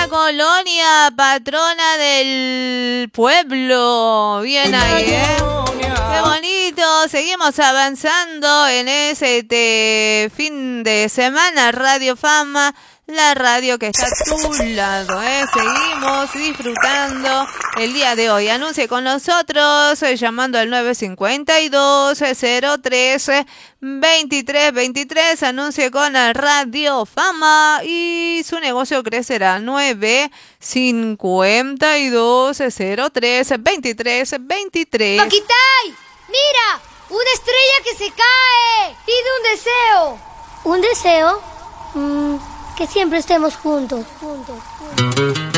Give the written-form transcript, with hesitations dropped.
colonia patrona del pueblo. Bien ahí, ¿eh? Qué bonito. Seguimos avanzando en ese fin de semana. Radio Fama, la radio que está a tu lado, ¿eh? Seguimos disfrutando el día de hoy. Anuncie con nosotros llamando al 952-03-2323. Anuncie con la Radio Fama y su negocio crecerá. 952-03-2323. ¡Paquitay! ¡Mira! ¡Una estrella que se cae! ¡Pide un deseo! ¿Un deseo? Que siempre estemos juntos.